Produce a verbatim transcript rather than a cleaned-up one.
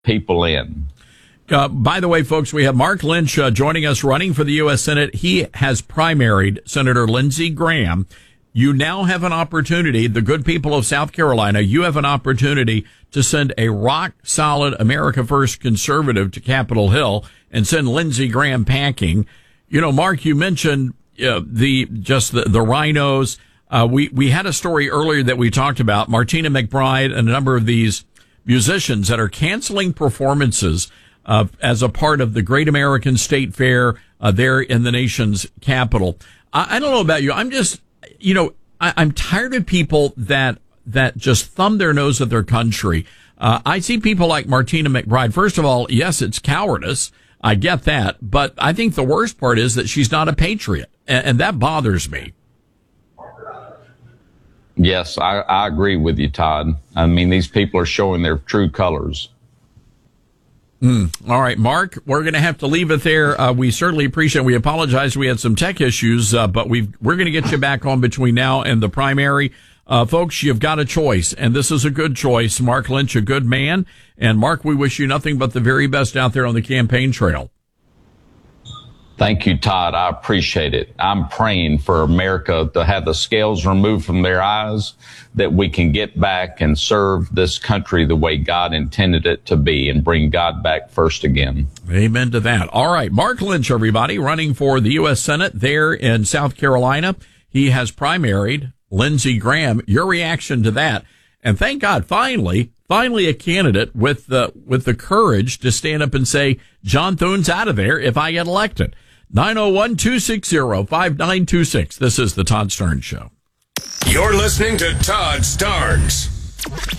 people in. Uh, by the way, folks, we have Mark Lynch uh, joining us, running for the U S Senate. He has primaried Senator Lindsey Graham. You now have an opportunity, the good people of South Carolina, you have an opportunity to send a rock-solid America First conservative to Capitol Hill and send Lindsey Graham packing. You know, Mark, you mentioned uh, the just the, the rhinos. Uh, we, we had a story earlier that we talked about, Martina McBride and a number of these musicians that are canceling performances Uh, as a part of the Great American State Fair uh, there in the nation's capital. I, I don't know about you. I'm just, you know, I, I'm tired of people that that just thumb their nose at their country. Uh, I see people like Martina McBride. First of all, yes, it's cowardice. I get that. But I think the worst part is that she's not a patriot. And, and that bothers me. Yes, I, I agree with you, Todd. I mean, these people are showing their true colors. Mm. All right, Mark, we're going to have to leave it there. Uh, we certainly appreciate it. We apologize. We had some tech issues, uh, but we've, we're going to get you back on between now and the primary. Uh, folks, you've got a choice, and this is a good choice. Mark Lynch, a good man. And Mark, we wish you nothing but the very best out there on the campaign trail. Thank you, Todd. I appreciate it. I'm praying for America to have the scales removed from their eyes, that we can get back and serve this country the way God intended it to be and bring God back first again. Amen to that. All right. Mark Lynch, everybody, running for the U S Senate there in South Carolina. He has primaried Lindsey Graham. Your reaction to that? And thank God, finally, finally a candidate with the, with the courage to stand up and say, John Thune's out of there if I get elected. nine oh one, two six zero, five nine two six. This is the Todd Starnes Show. You're listening to Todd Starnes.